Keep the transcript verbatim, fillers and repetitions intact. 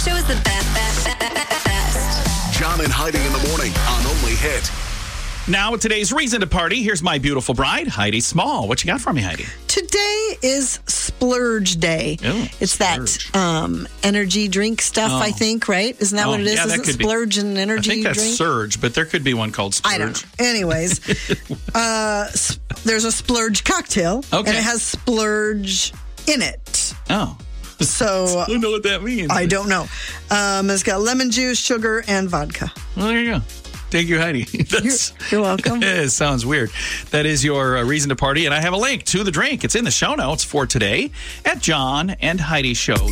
Show is the best, best, best, best. John and Heidi in the morning on Only Hit. Now, with today's reason to party, here's my beautiful bride, Heidi Small. What you got for me, Heidi? Today is Splurge Day. Ooh, it's splurge. that um, energy drink stuff, Oh. I think, right? Isn't that Oh, what it is? yeah, that Isn't could be. Splurge an I energy think that's drink? Surge, but there could be one called Splurge. I don't know. Anyways, uh, s- there's a Splurge cocktail, Okay. and it has Splurge in it. Oh. So I don't know what that means. I don't know. Um, it's got lemon juice, sugar, and vodka. Well, there you go. Thank you, Heidi. That's, You're welcome. It sounds weird. That is your uh, reason to party, and I have a link to the drink. It's in the show notes for today at John and Heidi Show.